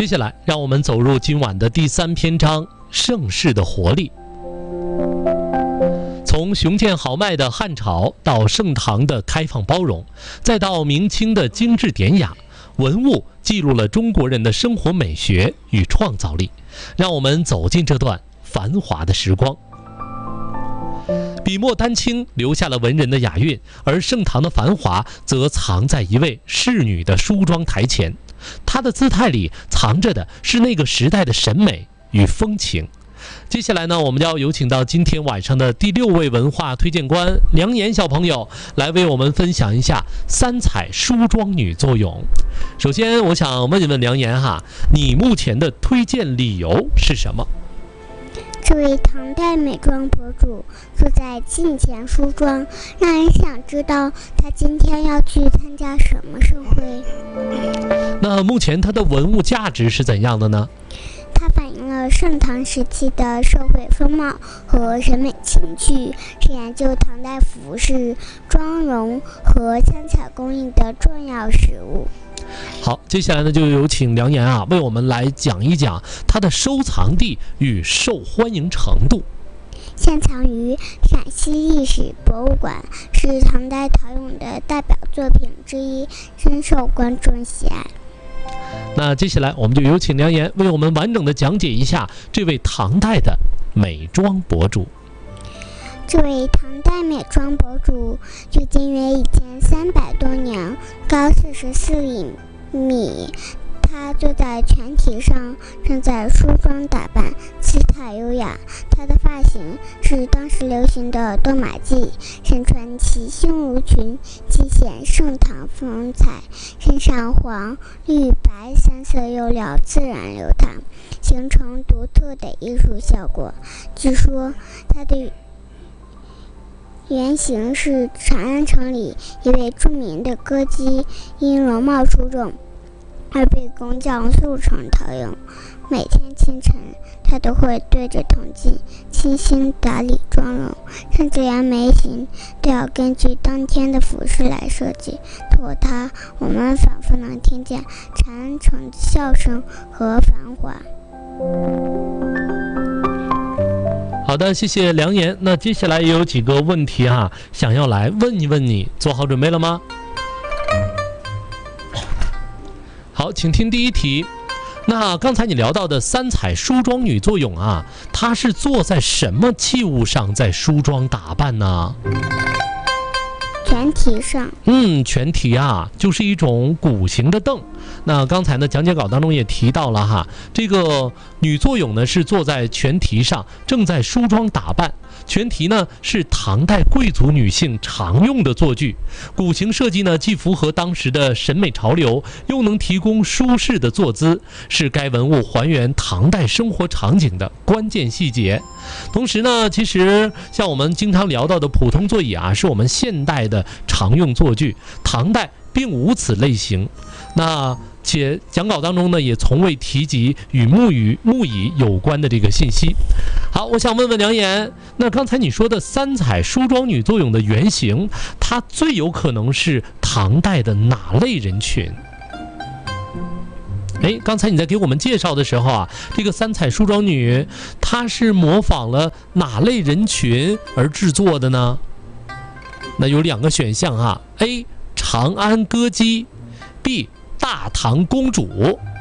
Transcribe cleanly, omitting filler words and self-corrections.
接下来，让我们走入今晚的第3篇章——盛世的活力。从雄健豪迈的汉朝到盛唐的开放包容，再到明清的精致典雅，文物记录了中国人的生活美学与创造力。让我们走进这段繁华的时光。笔墨丹青留下了文人的雅韵，而盛唐的繁华则藏在一位仕女的梳妆台前，她的姿态里藏着的是那个时代的审美与风情。接下来呢，我们要有请到今天晚上的第6位文化推荐官梁岩小朋友来为我们分享一下三彩梳妆女作咏。首先我想问一问梁岩哈，你目前的推荐理由是什么？ 这位唐代美妆博主坐在镜前梳妆，让人想知道他今天要去参加什么盛会。 那目前它的文物价值是怎样的呢？ 它反映了盛唐时期的社会风貌和审美情趣，是研究唐代服饰、妆容和香彩工艺的重要实物。 好，接下来呢，就有请梁岩为我们来讲一讲它的收藏地与受欢迎程度。 现藏于陕西历史博物馆，是唐代陶俑的代表作品之一，深受观众喜爱。 那接下来我们就有请梁岩为我们完整的讲解一下这位唐代的美妆博主。 这位唐代美妆博主距今约1300多年，高44厘米。他坐在全体上，正在梳妆打扮，姿态优雅。他的发型是当时流行的多马髻，身穿齐胸襦裙，既显盛唐风采。身上黄、绿、白3色釉料自然流淌，形成独特的艺术效果。据说他的原型是长安城里一位著名的歌姬，因容貌出众而被工匠速成陶俑。每天清晨，他都会对着铜镜精心打理妆容，甚至连眉形都要根据当天的服饰来设计。透过它，我们仿佛能听见长安城的笑声和繁华。 好的，谢谢梁岩。那接下来也有几个问题想要来问一问你，做好准备了吗？好，请听第一题。那刚才你聊到的三彩梳妆女作咏她是坐在什么器物上在梳妆打扮呢？ 全体上。 全体就是一种鼓形的凳。那刚才呢，讲解稿当中也提到了这个女作咏呢是坐在全题上，正在梳妆打扮。全题呢是唐代贵族女性常用的坐具，鼓形设计呢既符合当时的审美潮流，又能提供舒适的坐姿，是该文物还原唐代生活场景的关键细节。同时呢，其实像我们经常聊到的普通座椅是我们现代的常用坐具，唐代并无此类型。那且讲稿当中呢也从未提及与木椅有关的这个信息。好，我想问问梁岩，那刚才你说的三彩梳妆女作咏的原型，它最有可能是唐代的哪类人群？刚才你在给我们介绍的时候这个三彩梳妆女她是模仿了哪类人群而制作的呢？那有2个选项A 长安歌姬， B 大唐公主。